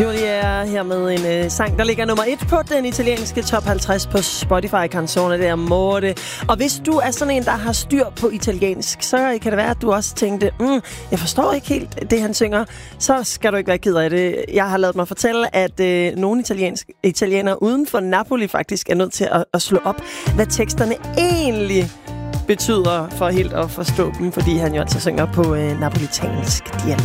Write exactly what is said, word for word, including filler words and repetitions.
Jolie er her med en øh, sang, der ligger nummer et på den italienske top halvtreds på Spotify. Canzone der Morte. Og hvis du er sådan en, der har styr på italiensk, så kan det være, at du også tænkte, mm, jeg forstår ikke helt det, han synger. Så skal du ikke være ked af det. Jeg har ladet mig fortælle, at øh, nogle italiensk, italienere uden for Napoli faktisk er nødt til at, at slå op, hvad teksterne egentlig betyder for helt at forstå dem, fordi han jo altså synger på øh, napolitansk dialekt.